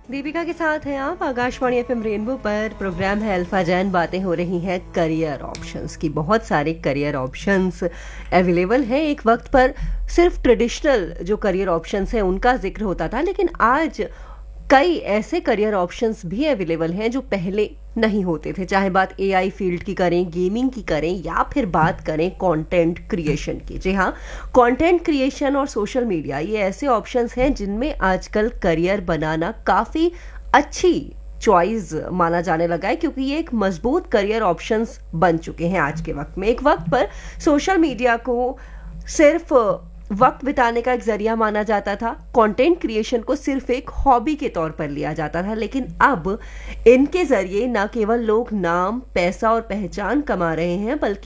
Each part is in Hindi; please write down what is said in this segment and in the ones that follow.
दीपिका के साथ हैं आप आकाशवाणी एफएम रेनबो पर। प्रोग्राम है अल्फा जैन। बातें हो रही हैं करियर ऑप्शंस की। बहुत सारे करियर ऑप्शंस अवेलेबल हैं। एक वक्त पर सिर्फ ट्रेडिशनल जो करियर ऑप्शंस हैं उनका जिक्र होता था, लेकिन आज कई ऐसे करियर ऑप्शंस भी अवेलेबल हैं जो पहले नहीं होते थे। चाहे बात एआई फील्ड की करें, गेमिंग की करें, या फिर बात करें कंटेंट क्रिएशन की। जी हाँ, कंटेंट क्रिएशन और सोशल मीडिया ये ऐसे ऑप्शंस हैं जिनमें आजकल करियर बनाना काफ़ी अच्छी चॉइस माना जाने लगा है, क्योंकि ये एक मजबूत करियर ऑप्शंस बन चुके हैं आज के वक्त में। एक वक्त पर सोशल मीडिया को सिर्फ वक्त बिताने का एक जरिया माना जाता था, कंटेंट क्रिएशन को सिर्फ एक हॉबी के तौर पर लिया जाता था, लेकिन अब इनके जरिए न केवल लोग नाम, पैसा और पहचान कमा रहे हैं, बल्कि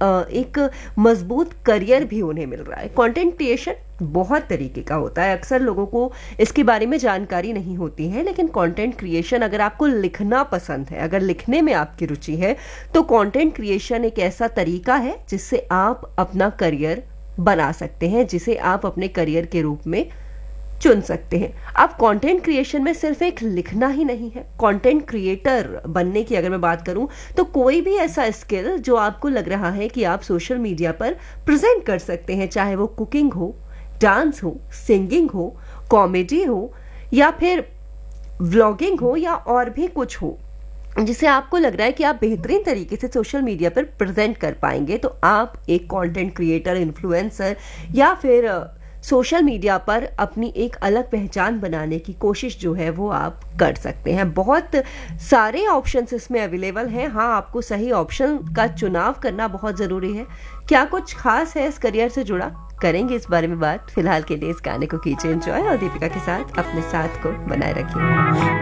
एक मजबूत करियर भी उन्हें मिल रहा है। कंटेंट क्रिएशन बहुत तरीके का होता है। अक्सर लोगों को इसके बारे में जानकारी नहीं होती है, लेकिन कंटेंट क्रिएशन, अगर आपको लिखना पसंद है, अगर लिखने में आपकी रुचि है, तो कंटेंट क्रिएशन एक ऐसा तरीका है जिससे आप अपना करियर बना सकते हैं, जिसे आप अपने करियर के रूप में चुन सकते हैं। अब कंटेंट क्रिएशन में सिर्फ एक लिखना ही नहीं है। कंटेंट क्रिएटर बनने की अगर मैं बात करूं, तो कोई भी ऐसा स्किल जो आपको लग रहा है कि आप सोशल मीडिया पर प्रेजेंट कर सकते हैं, चाहे वो कुकिंग हो, डांस हो, सिंगिंग हो, कॉमेडी हो, या फिर व्लॉगिंग हो, या और भी कुछ हो, जिसे आपको लग रहा है कि आप बेहतरीन तरीके से सोशल मीडिया पर प्रेजेंट कर पाएंगे, तो आप एक कंटेंट क्रिएटर, इन्फ्लुएंसर, या फिर सोशल मीडिया पर अपनी एक अलग पहचान बनाने की कोशिश जो है वो आप कर सकते हैं। बहुत सारे ऑप्शंस इसमें अवेलेबल हैं। हाँ, आपको सही ऑप्शन का चुनाव करना बहुत ज़रूरी है। क्या कुछ खास है इस करियर से जुड़ा, करेंगे इस बारे में बात। फिलहाल के लिए इस गाने को कीजिए एंजॉय और दीपिका के साथ अपने साथ को बनाए रखिए।